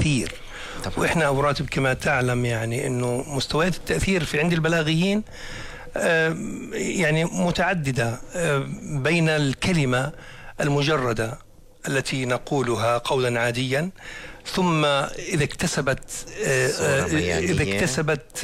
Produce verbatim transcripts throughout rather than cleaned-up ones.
التأثير. طبعا. وإحنا أبو راتب كما تعلم يعني أنه مستويات التأثير في عند البلاغيين يعني متعددة، بين الكلمة المجردة التي نقولها قولا عاديا، ثم إذا اكتسبت إذا اكتسبت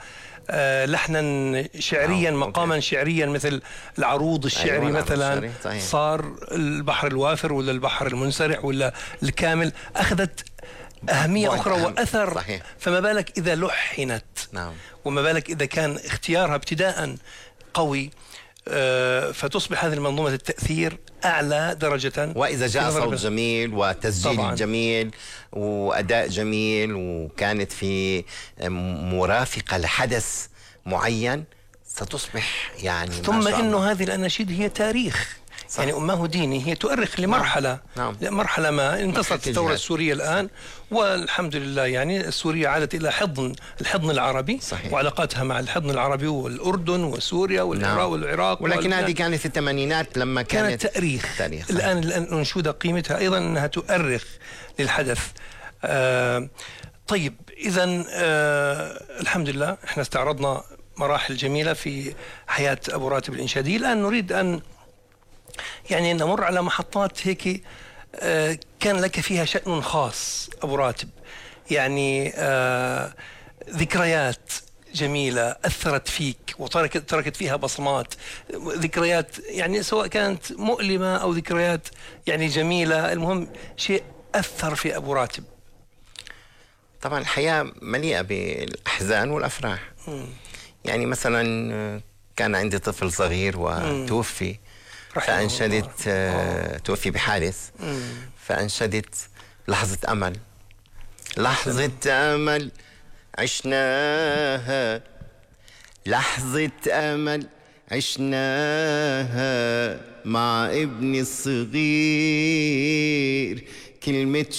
لحنا شعريا، مقاما شعريا، مثل العروض الشعري. أيوة مثلا صار البحر الوافر ولا البحر المنسرح ولا الكامل، أخذت أهمية أخرى وأثر. صحيح. فما بالك إذا لحنت. نعم. وما بالك إذا كان اختيارها ابتداء قوي، آه فتصبح هذه المنظومة التأثير أعلى درجة. وإذا جاء صوت جميل وتسجيل طبعاً. جميل وأداء جميل، وكانت في مرافقة لحدث معين، ستصبح يعني ثم إنه هذه الأناشيد هي تاريخ. صح. يعني أمه ديني، هي تؤرخ لمرحلة. نعم. مرحلة ما انتصرت الثورة السورية الآن، والحمد لله يعني سوريا عادت إلى حضن الحضن العربي. صحيح. وعلاقاتها مع الحضن العربي والأردن وسوريا والعراق. نعم. والعراق. ولكن هذه كانت في الثمانينات لما كانت, كانت تاريخ. تاريخ. الآن الأنشودة قيمتها أيضا أنها تؤرخ للحدث. آه طيب إذن آه الحمد لله احنا استعرضنا مراحل جميلة في حياة أبو راتب الإنشادي. الآن نريد أن يعني نمر على محطات هيك آه كان لك فيها شأن خاص أبو راتب، يعني آه ذكريات جميلة أثرت فيك وتركت تركت فيها بصمات، ذكريات يعني سواء كانت مؤلمة أو ذكريات يعني جميلة، المهم شيء أثر في أبو راتب. طبعا الحياة مليئة بالأحزان والأفراح. م. يعني مثلا كان عندي طفل صغير وتوفي، فأنشدت آه توفي بحادث. مم. فأنشدت لحظة أمل، لحظة أمل عشناها، لحظة أمل عشناها مع ابني الصغير، كلمة